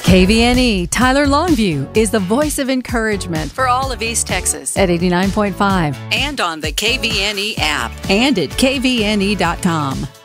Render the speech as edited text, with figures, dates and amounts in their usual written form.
KVNE Tyler Longview is the voice of encouragement for all of East Texas at 89.5 and on the KVNE app and at kvne.com.